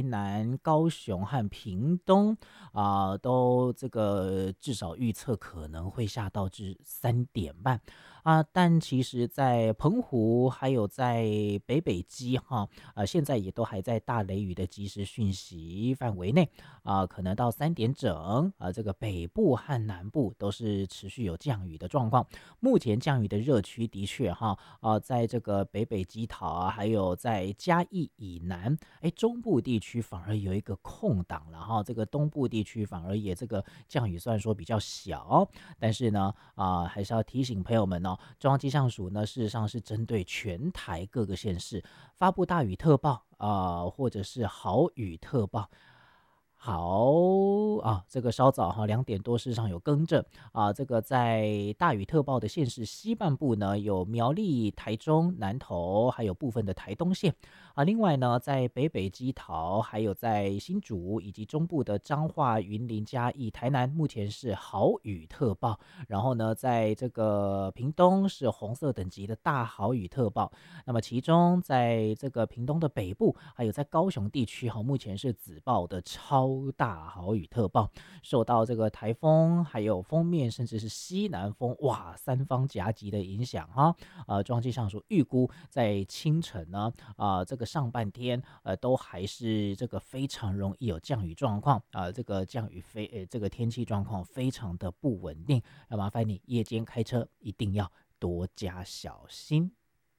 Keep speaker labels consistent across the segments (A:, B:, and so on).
A: 南、高雄和屏东都这个至少预测可能会下到至3点半但其实在澎湖还有在北基现在也都还在大雷雨的即时讯息范围内可能到3点整这个北部和南部都是持续有降雨的状况。目前降雨的热区的确在这个北基桃还有在嘉义以南，中部地区反而有一个空档了这个东部地区反而也这个降雨虽然说比较小，但是呢还是要提醒朋友们中央气象署呢事实上是针对全台各个县市发布大雨特报或者是豪雨特报。好这个稍早2点多事实上有更正这个在大雨特报的县市西半部呢，有苗栗、台中、南投，还有部分的台东县另外呢，在北基桃，还有在新竹以及中部的彰化、云林、嘉义、台南，目前是豪雨特报。然后呢，在这个屏东是红色等级的大豪雨特报。那么其中在这个屏东的北部，还有在高雄地区目前是紫报的超大豪雨特报，受到这个台风还有锋面甚至是西南风三方夹击的影响中央气象署预估在清晨呢这个上半天都还是这个非常容易有降雨状况这个降雨这个天气状况非常的不稳定，要麻烦你夜间开车一定要多加小心。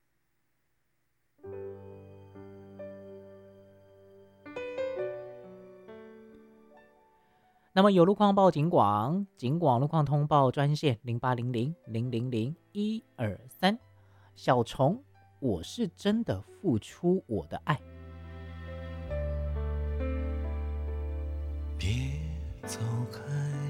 A: 那么有路况报警广路况通报专线0800000123。小虫，我是真的付出我的爱。
B: 别走开，